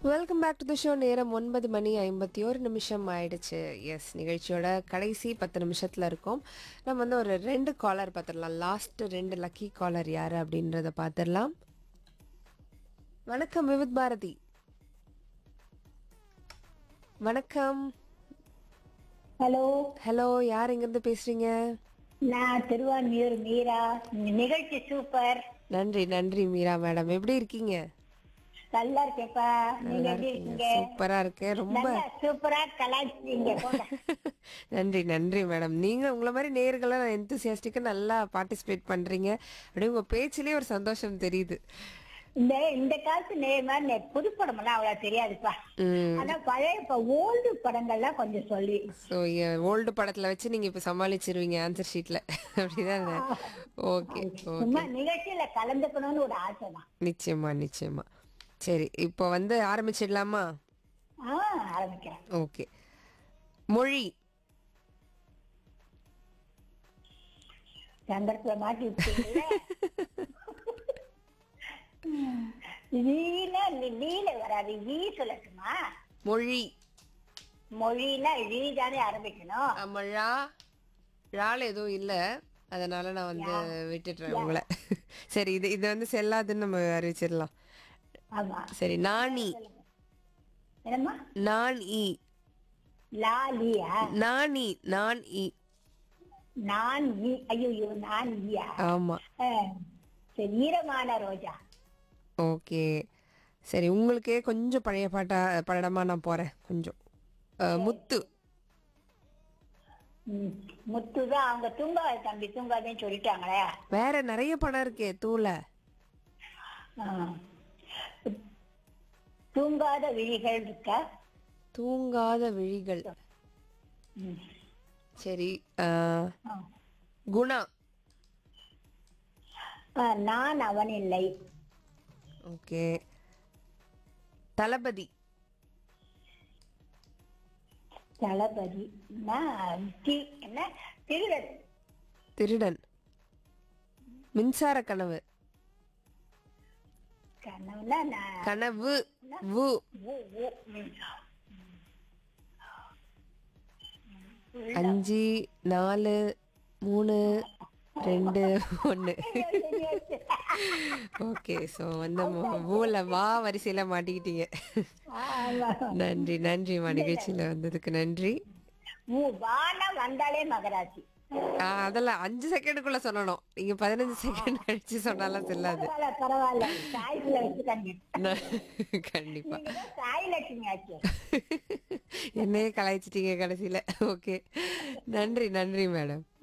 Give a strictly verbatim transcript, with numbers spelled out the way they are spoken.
Welcome back to the show. நேரம் ஒன்பது மணி ஐம்பத்தி ஒரு நிமிஷம் ஆயிடுச்சு. எஸ், நிகழ்ச்சியோட கடைசி பத்து நிமிஷத்தில் இருக்கோம். நம்ம வந்து ஒரு ரெண்டு காலர் பார்த்துடலாம். லாஸ்ட் ரெண்டு லக்கி காலர் யார் அப்படின்றத பார்த்துடலாம். வணக்கம் விவித் பாரதி. வணக்கம். ஹலோ, ஹலோ, யார் எங்கேருந்து பேசுறீங்க? நான் திருவான்மியூர் மீரா. நிகழ்ச்சி சூப்பர். நன்றி நன்றி மீரா மேடம். எப்படி இருக்கீங்க? நல்லா இருக்கேப்பா. நீங்க நல்லா எப்படி இருக்கீங்க. இருக்கீங்க? சூப்பரா இருக்கேன். ரொம்ப நல்லா சூப்பரா கலாய்ச்சிங்க போங்க. நன்றி நன்றி மேடம். நீங்க உங்களை மாதிரி நேர்களை எந்தூசியாஸ்டிக்கா நல்லா பார்ட்டிசிபேட் பண்றீங்க. அப்படியே உங்க பேச்சிலேயே ஒரு சந்தோஷம் தெரியுது. இந்த இந்த காலத்து நேர்மா புது படம் எல்லாம் அவ்வளவு தெரியாதுப்பா. ம் ஆனா பழைய இப்ப ஓல்டு படங்கள்லாம் கொஞ்சம் சொல்லி. ஸோ ஓல்டு படத்துல வச்சு நீங்க இப்ப சமாளிச்சிருவீங்க ஆன்சர் ஷீட்ல. அப்படிதானே? ஓகே சும்மா ஓகே. நிகழ்ச்சியில கலந்துக்கணும்னு ஒரு ஆசை தான். நிச்சயமா நிச்சயமா. சரி, இப்போ வந்து ஆரம்பிச்சிடலாமா? ஆஹ் ஆரம்பிக்கிறேன். ஓகே. மொழி. சந்தர்ப்பத்தை மாட்டி விட்டீங்கல்ல. நீல நீல வராது, ஈ சொல்லட்டுமா? மொழி. மொழியில ஈ தானே ஆரம்பிக்கணும். அமழா ரால எதுவும் இல்லை, அதனால நான் வந்து விட்டுடுறேன் உங்களை. சரி, இது இது வந்து செல்லாதுன்னு நம்ம அறிவிச்சிடலாம். ஆமா. சரி, நாணி. என்னம்மா? நான் இ. லாலியா? நாணி. நான் இ. நான் ஈ. ஐயோ, நான் ஈயா? ஆமா. அஹ், சரி, ஈரமான ரோஜா. ஓகே. சரி, உங்களுக்கே கொஞ்சம் பழைய பாட்டா படமா நான் போறேன் கொஞ்சம். அஹ், முத்து. ம், முத்துதான். அவங்க தூங்காது தம்பி, தூங்காதுன்னு சொல்லிட்டாங்களே. வேற நிறைய படம் இருக்கே தூள. ஆஹ். தூங்காத விழிகள் இருக்கா? தூங்காத விழிகள். ம். சரி. அஹ், ஆ. குணா. ஆஹ், நான் அவன் இல்லை. ஓகே. தளபதி. தளபதி. நான் தி- என்ன திருடன். திருடன். மின்சார கனவு. கனவுல நான் கனவு. வு. ஊ, ஊ, ம். அஞ்சு நாலு மூணு ரெண்டு ஒன்று. ஓகே. ஸோ வந்து ஊல வா வரிசையில மாட்டிக்கிட்டீங்க. ஆமா. நன்றி நன்றிம்மா, நிகழ்ச்சியில வந்ததுக்கு நன்றி. ஊ, வானா வந்தாலே மகராசி. ஆ, அதெல்லாம் அஞ்சு செகண்டுக்குள்ள சொல்லணும். நீங்க பதினஞ்சு செகண்ட் கழிச்சு சொன்னாலும் செல்லாது. பரவாயில்ல பரவாயில்ல, சாய்ஸ்ல வச்சுக்காங்க. ந- கண்டிப்பா. நீங்க தான் சாய் லட்சுமி ஆச்சு. என்னையே கலாய்ச்சிட்டீங்க கடைசியில. ஓகே. நன்றி நன்றி மேடம்.